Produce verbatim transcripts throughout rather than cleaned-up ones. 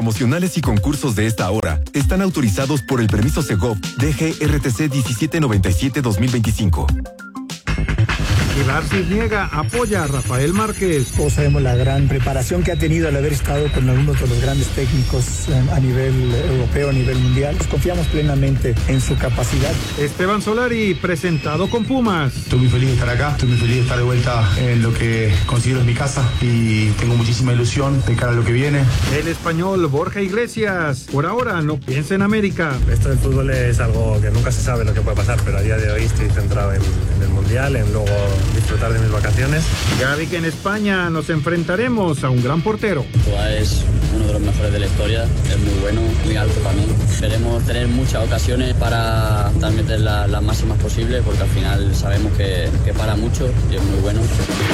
promocionales y concursos de esta hora están autorizados por el permiso Segov D G R T C diecisiete noventa y siete dos mil veinticinco. Pilar Cisniega apoya a Rafael Márquez. Todos sabemos la gran preparación que ha tenido al haber estado con algunos de los grandes técnicos a nivel europeo, a nivel mundial. Pues confiamos plenamente en su capacidad. Esteban Solari, presentado con Pumas. Estoy muy feliz de estar acá, estoy muy feliz de estar de vuelta en lo que considero es mi casa y tengo muchísima ilusión de cara a lo que viene. El español Borja Iglesias, por ahora no piensa en América. Esto del fútbol es algo que nunca se sabe lo que puede pasar, pero a día de hoy estoy centrado en, en el Mundial, en luego disfrutar de mis vacaciones. Ya vi que en España nos enfrentaremos a un gran portero. Courtois es uno de los mejores de la historia, es muy bueno, muy alto también. Esperemos tener muchas ocasiones para meter las la máximas posibles, porque al final sabemos que, que para mucho y es muy bueno.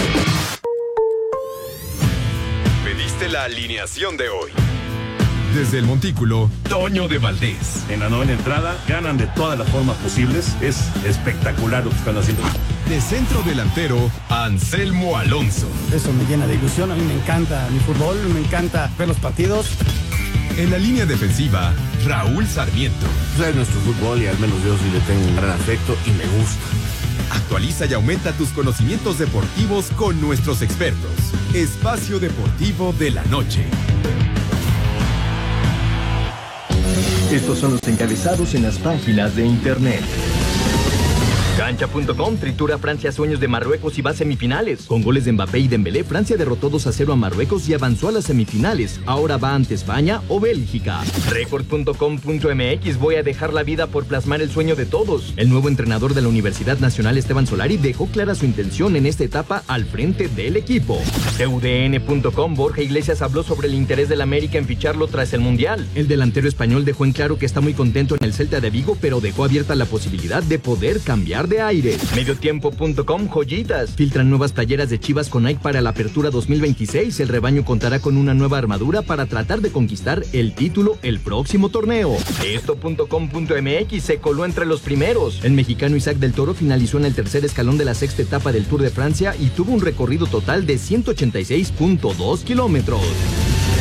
Pediste la alineación de hoy. Desde el Montículo, Toño de Valdés. En la novena entrada, ganan de todas las formas posibles. Es espectacular lo que están haciendo. De centro delantero, Anselmo Alonso. Eso me llena de ilusión. A mí me encanta mi fútbol, me encanta ver los partidos. En la línea defensiva, Raúl Sarmiento. Es nuestro fútbol y al menos yo sí le tengo un gran afecto y me gusta. Actualiza y aumenta tus conocimientos deportivos con nuestros expertos. Espacio Deportivo de la Noche. Estos son los encabezados en las páginas de internet. Cancha punto com tritura Francia sueños de Marruecos y va a semifinales. Con goles de Mbappé y Dembélé, Francia derrotó dos a cero a Marruecos y avanzó a las semifinales. Ahora va ante España o Bélgica. Record punto com punto m x voy a dejar la vida por plasmar el sueño de todos. El nuevo entrenador de la Universidad Nacional, Esteban Solari, dejó clara su intención en esta etapa al frente del equipo. C U D N punto com Borja Iglesias habló sobre el interés del América en ficharlo tras el Mundial. El delantero español dejó en claro que está muy contento en el Celta de Vigo, pero dejó abierta la posibilidad de poder cambiar de aire. Mediotiempo punto com joyitas. Filtran nuevas playeras de Chivas con Nike para la apertura dos mil veintiséis. El rebaño contará con una nueva armadura para tratar de conquistar el título el próximo torneo. Esto punto com punto m x se coló entre los primeros. El mexicano Isaac del Toro finalizó en el tercer escalón de la sexta etapa del Tour de Francia y tuvo un recorrido total de ciento ochenta y seis punto dos kilómetros.